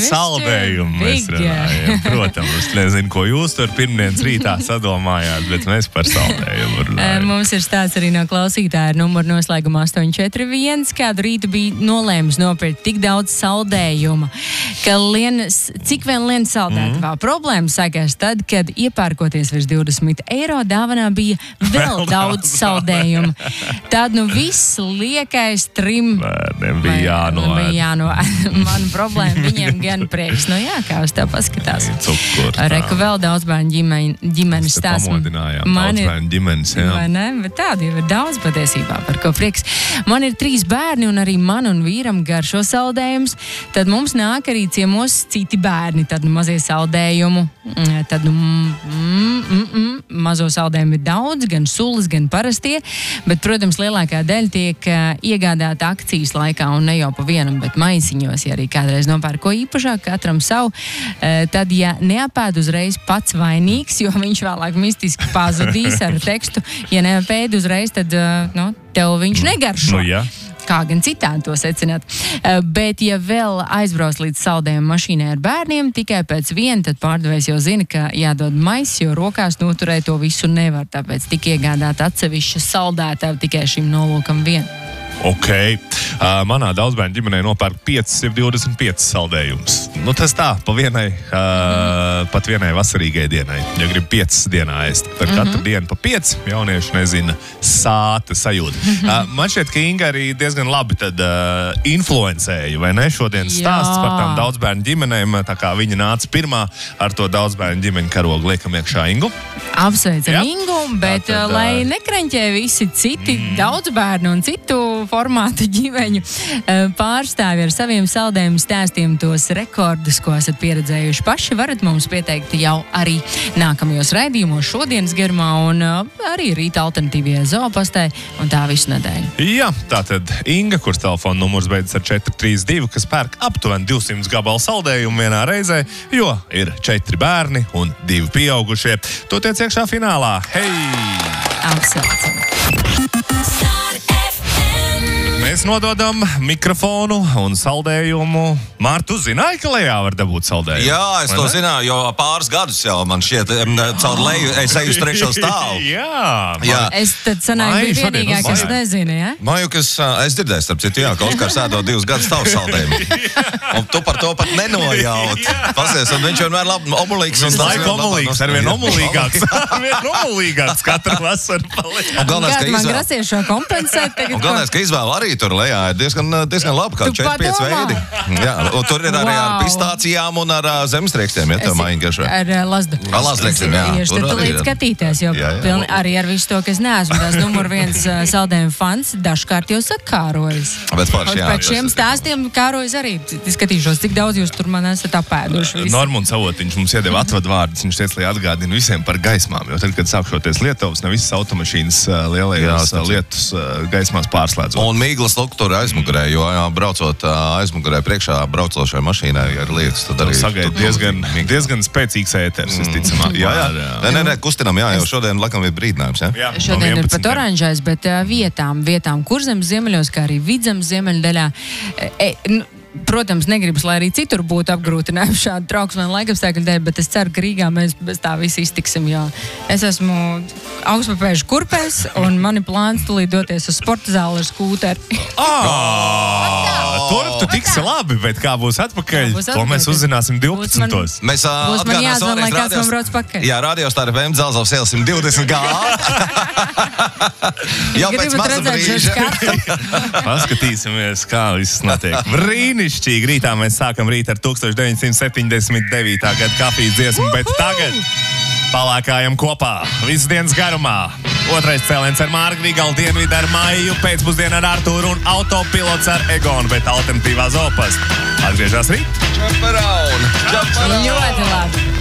saldējumu mēs runājam. Protams, nezinu, ko jūs tur pirmdienas rītā sadomājāt, bet mēs par saldējumu runājam. Mums ir stāsts arī no klausītāja ar numuru noslēgumu 841. Kādu rītu bija nolēmis nopirkt tik daudz saldējuma, ka cik vien lien saldētavā. Problēma sākās tad, kad iepērkoties virs 20 eiro, dāvanā bija vēl daudz saldējumu. Tad viss liekais trim bērniem bija jānoēd. Man problēma viņiem gan prieks. Kā uz tev paskatās. Cukurs. Reku vēl daudz bērnu ģimenes stāsts. Pamodinājām daudz bērnu ģimenes, jā. Vai ne? Bet tādi jau ir daudz patiesībā, par ko prieks. Man ir 3 bērni un arī man un vīram garšo saldējums. Tad mums nāk arī ciemos citi bērni. Tad mazie saldējumu. Tad mazo saldējumu ir daudz, gan sulas, gan parastie. Bet, protams, lielākā daļa tiek iegādāta akcijas laikā un ne jau pa vienam, bet maisiņos, ja arī kādreiz nopērk ko īpašāk, katram savu. Tad, ja neapēd uzreiz pats vainīgs, jo viņš vēlāk mistiski pazudīs ar tekstu, ja neapēd uzreiz, tad tev viņš negaršo. Kā gan citādi to secināt. Bet, ja vēl aizbrauc līdz saldējuma mašīnai ar bērniem, tikai pēc viena, tad pārdevējs jau zina, ka jādod maiss, jo rokās noturēt to visu nevar. Tāpēc tik iegādāt atsevišķa saldētava tikai šim nolūkam vien. Ok. Manā daudzbērnu ģimenē nopērk 525 saldējumus. Tas tā, pat vienai vasarīgai dienai. Ja grib 5 dienā ēst, tad katru dienu pa 5, jaunieši nezina, sāta sajūta. Man šķiet, ka Inga arī diezgan labi tad influencēja, vai ne? Šodien stāsts par tām daudzbērnu ģimenēm, tā kā viņa nāca pirmā ar to daudzbērnu ģimeņu karogu. Liekam iekšā Ingu. Apsveicam Ingu, bet lai nekranķē visi citi daudzbērnu un citu formāta ģimeņu pārstāvi ar saviem saldējumu stāstiem tos rekordus, ko esat pieredzējuši paši, varat mums pieteikt jau arī nākamajos raidījumos šodienas garumā un arī rīta alternatīvajā zoopastē un tā visu nedēļu. Jā, tātad Inga, kuras telefona numurs beidzas ar 432, kas pērk aptuveni 200 gabalu saldējumu vienā reizē, jo ir 4 bērni un 2 pieaugušie. To tiec iekšā finālā. Hei! Apsveicam! Mēs nododam mikrofonu un saldējumu. Mārtu, zināji, ka lejā var dabūt saldējumu? Jā, es to zināju, jo pāris gadus jau man šķiet, caur leju es eju uz 3. stāvu. Jā. Es tad sanāju bija vienīgā, kas nezina, ja? Maju, kas es dzirdēju, starp citu, ka Oskars ēdo 2 gadus tavu saldējumu. Un tu par to pat nenojaut. Pasies, un viņš vienmēr labi omulīgs. Viņš laika omulīgs, arvien omulīgāks. Arvien omulīgāks katru vasaru paliek. Man grasies šo kompensēt tagad. Un galvenais, ka izvēle arī tur lejā ir diezgan labi, kā 4-5 veidi. Jā, un tur ir arī ar pistācijām un ar zemestriekstiem, ja tev mājiņa garšo. Ar lazdu. Ar lazdriekstiem, jā. Tieši tad līdz skatīties, jo arī ar visu to, kas neesmu tās numur 1 saldējuma fans, dažkārt jau sakārojas. Pēc šiem stāstiem kārojas arī. Skatīšos, cik daudz jūs tur man esat apēduši. Normunds Avotiņš mums iedeva atvadvārdus, viņš teica, lai atgādina visiem par gaismām, jo tad, kad sākšoties Lietuvas, ne visas automašīnas lielajās lietus gaismās pārslēdzot. Un mīglas luktura aizmugurē, jo braucot aizmugurē priekšā braucošai mašīnai ar lietus, tad arī sagaida diezgan spēcīgs ēters, visticamāk. Nē, kustinām, jau šodien laikam ir brīdinājums, jā? Šodien ir pat oranžais, bet vietām Kurzemes ziemeļos, kā arī Vidzemes ziemeļdaļā. Protams, negribas, lai arī citur būtu apgrūtinājumi šādu trauksmēm laikapstākļu dēļ, bet es ceru, ka Rīgā mēs bez tā visi iztiksim, jo es esmu augstpapēžu kurpēs un mani plāns tulīt doties uz sporta zāli ar skūteri. Tur tu tiksi labi, bet kā būs atpakaļ, to mēs uzzināsim 12. Būs man jāzvan, lai kāds man brauc pakaļ. Jā, Radiostāra FM Dzelzavas iela 120 G. Jau pēc maza brīža. Paskatīsimies, kā viss notiek. Brīnišķīgi. Rītā mēs sākam rīt ar 1979. gada kafijas dziesmu, bet tagad palākājam kopā visas dienas garumā. Otrais cēliens ar Mārgu Vigalu, dienvidu ar Maiju, pēcpusdienu ar Artūru un autopilots ar Egonu, bet alternatīvā zoopasta. Atgriežās rīt. Čaparaun! Ļoti labi.